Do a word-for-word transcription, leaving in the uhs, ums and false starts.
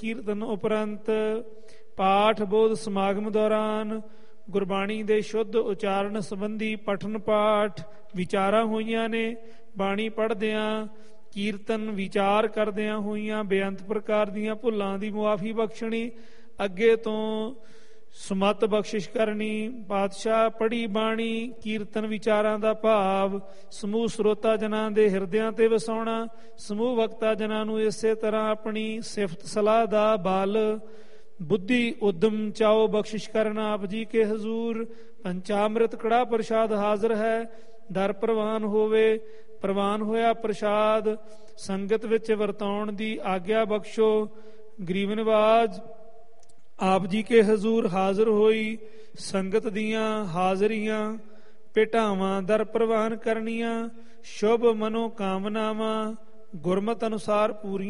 ਕੀਰਤਨ ਉਪਰੰਤ ਪਾਠ ਬੋਧ ਸਮਾਗਮ ਦੌਰਾਨ ਗੁਰਬਾਣੀ ਦੇ ਸ਼ੁੱਧ ਉਚਾਰਨ ਸੰਬੰਧੀ ਪਠਨ ਪਾਠ ਵਿਚਾਰਾਂ ਹੋਈਆਂ ਨੇ। ਬਾਣੀ ਪੜ੍ਹਦਿਆਂ ਕੀਰਤਨ ਵਿਚਾਰ ਕਰਦਿਆਂ ਹੋਈਆਂ ਬੇਅੰਤ ਪ੍ਰਕਾਰ ਦੀਆਂ ਭੁੱਲਾਂ ਦੀ ਮੁਆਫੀ ਬਖਸ਼ਣੀ, ਅੱਗੇ ਤੋਂ ਸੁਮਤ ਬਖਸ਼ਿਸ਼ ਕਰਨੀ। ਪਾਤਸ਼ਾਹ ਪੜ੍ਹੀ ਬਾਣੀ ਕੀਰਤਨ ਵਿਚਾਰਾਂ ਦਾ ਭਾਵ ਸਮੂਹ ਸਰੋਤਾ ਜਨਾਂ ਦੇ ਹਿਰਦਿਆਂ ਤੇ ਵਸਾਉਣਾ। ਸਮੂਹ ਵਕਤਾ ਜਨਾਂ ਨੂੰ ਇਸੇ ਤਰ੍ਹਾਂ ਆਪਣੀ ਸਿਫਤ ਸਲਾਹ ਦਾ ਬਲ ਬੁੱਧੀ ਉਦਮ ਚਾਓ ਬਖਸ਼ਿਸ਼ ਕਰਨਾ। ਆਪ ਜੀ ਕੇ ਹਜ਼ੂਰ ਪੰਚਾਮ੍ਰਿਤ ਕੜਾ ਪ੍ਰਸ਼ਾਦ ਹਾਜ਼ਰ ਹੈ। ਦਰ ਪ੍ਰਵਾਨ ਹੋਵੇ। ਪ੍ਰਵਾਨ ਹੋਇਆ ਪ੍ਰਸ਼ਾਦ ਸੰਗਤ ਵਿੱਚ ਵਰਤਾਉਣ ਦੀ ਆਗਿਆ ਬਖਸ਼ੋ। ਗਰੀਬ ਨਿਵਾਜ ਆਪ ਜੀ ਕੇ ਹਜ਼ੂਰ ਹਾਜ਼ਰ ਹੋਈ ਸੰਗਤ ਦੀਆਂ ਹਾਜ਼ਰੀਆਂ ਭੇਟਾਵਾਂ ਦਰ ਪ੍ਰਵਾਨ ਕਰਨੀਆਂ। ਸ਼ੁਭ ਮਨੋ ਕਾਮਨਾਵਾਂ ਗੁਰਮਤਿ ਅਨੁਸਾਰ ਪੂਰੀਆਂ